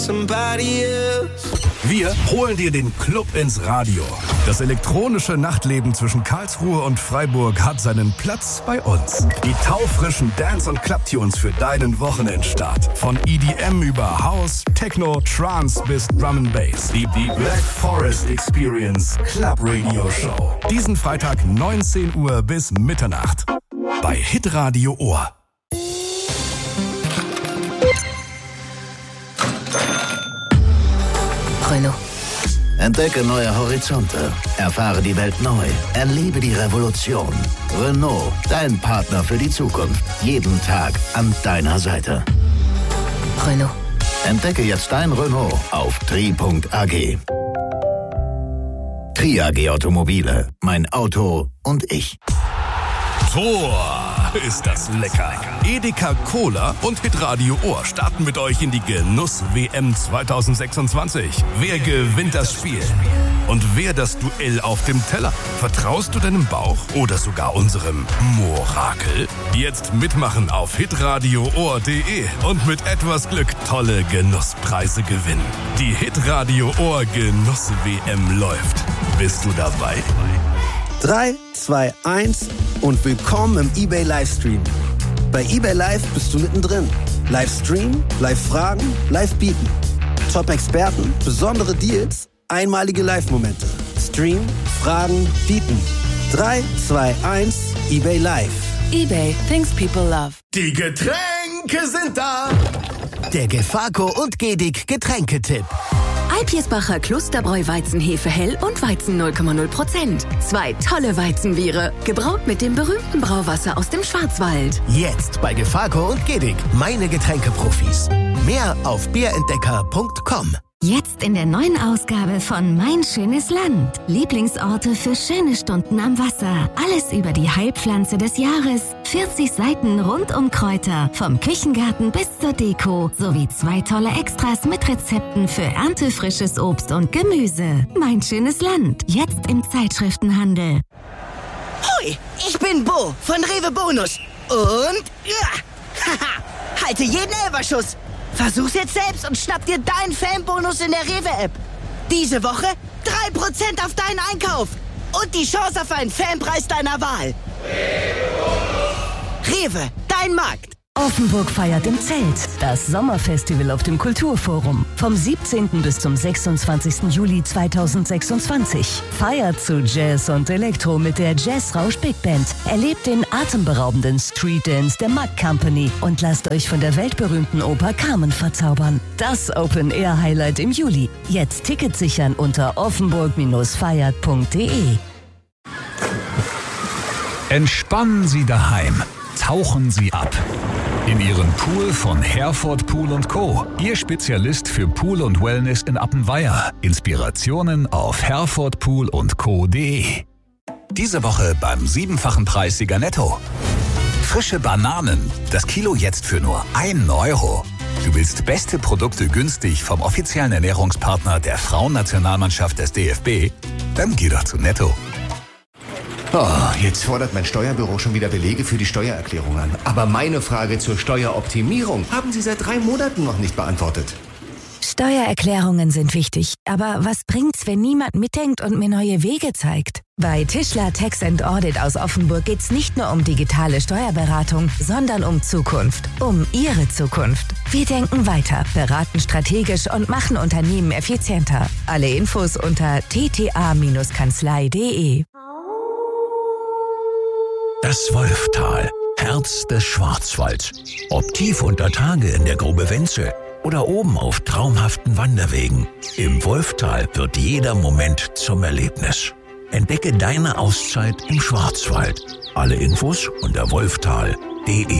Wir holen dir den Club ins Radio. Das elektronische Nachtleben zwischen Karlsruhe und Freiburg hat seinen Platz bei uns. Die taufrischen Dance- und Clubtunes für deinen Wochenendstart. Von EDM über House, Techno, Trance bis Drum & Bass. Die Black Forest Experience Club Radio Show. Diesen Freitag 19 Uhr bis Mitternacht. Bei Hitradio Ohr. Renault. Entdecke neue Horizonte. Erfahre die Welt neu. Erlebe die Revolution. Renault, dein Partner für die Zukunft. Jeden Tag an deiner Seite. Renault. Entdecke jetzt dein Renault auf tri.ag. Tri AG Automobile. Mein Auto und ich. Tor, ist das lecker. Edeka Cola und Hitradio Ohr starten mit euch in die Genuss-WM 2026. Wer gewinnt das Spiel? Und wer das Duell auf dem Teller? Vertraust du deinem Bauch oder sogar unserem Morakel? Jetzt mitmachen auf hitradioohr.de und mit etwas Glück tolle Genusspreise gewinnen. Die Hitradio Ohr Genuss-WM läuft. Bist du dabei? 3, 2, 1 und willkommen im eBay Livestream. Bei eBay Live bist du mittendrin. Livestream, Live-Fragen, Live-Bieten. Top-Experten, besondere Deals, einmalige Live-Momente. Stream, Fragen, Bieten. 3, 2, 1, eBay Live. eBay, things people love. Die Getränke sind da. Der Gefaco und Gedig Getränketipp. Alpirsbacher Klosterbräu Weizenhefe hell und Weizen 0,0%. 2 tolle Weizenbiere, gebraut mit dem berühmten Brauwasser aus dem Schwarzwald. Jetzt bei Gefaco und Gedig, meine Getränkeprofis. Mehr auf bierentdecker.com. Jetzt in der neuen Ausgabe von Mein schönes Land. Lieblingsorte für schöne Stunden am Wasser. Alles über die Heilpflanze des Jahres. 40 Seiten rund um Kräuter. Vom Küchengarten bis zur Deko. Sowie 2 tolle Extras mit Rezepten für erntefrisches Obst und Gemüse. Mein schönes Land. Jetzt im Zeitschriftenhandel. Hoi, ich bin Bo von Rewe Bonus. Und haha, halte jeden Elferschuss. Versuch's jetzt selbst und schnapp dir deinen Fanbonus in der Rewe-App. Diese Woche 3% auf deinen Einkauf. Und die Chance auf einen Fanpreis deiner Wahl. Rewe, dein Markt. Offenburg feiert im Zelt. Das Sommerfestival auf dem Kulturforum. Vom 17. bis zum 26. Juli 2026. Feiert zu Jazz und Elektro mit der Jazzrausch Big Band. Erlebt den atemberaubenden Street Dance der Mack Company und lasst euch von der weltberühmten Oper Carmen verzaubern. Das Open-Air-Highlight im Juli. Jetzt Tickets sichern unter offenburg-feiert.de. Entspannen Sie daheim. Tauchen Sie ab. In Ihren Pool von Herford Pool & Co. Ihr Spezialist für Pool und Wellness in Appenweier. Inspirationen auf herfordpoolundco.de. Diese Woche beim 7-fachen Preissieger Netto. Frische Bananen. Das Kilo jetzt für nur 1 Euro. Du willst beste Produkte günstig vom offiziellen Ernährungspartner der Frauennationalmannschaft des DFB? Dann geh doch zu Netto. Oh, jetzt fordert mein Steuerbüro schon wieder Belege für die Steuererklärung an. Aber meine Frage zur Steueroptimierung haben Sie seit 3 Monaten noch nicht beantwortet. Steuererklärungen sind wichtig, aber was bringt's, wenn niemand mitdenkt und mir neue Wege zeigt? Bei Tischler Tax & Audit aus Offenburg geht's nicht nur um digitale Steuerberatung, sondern um Zukunft. Um Ihre Zukunft. Wir denken weiter, beraten strategisch und machen Unternehmen effizienter. Alle Infos unter tta-kanzlei.de. Das Wolftal, Herz des Schwarzwalds. Ob tief unter Tage in der Grube Wenzel oder oben auf traumhaften Wanderwegen. Im Wolftal wird jeder Moment zum Erlebnis. Entdecke deine Auszeit im Schwarzwald. Alle Infos unter wolftal.de.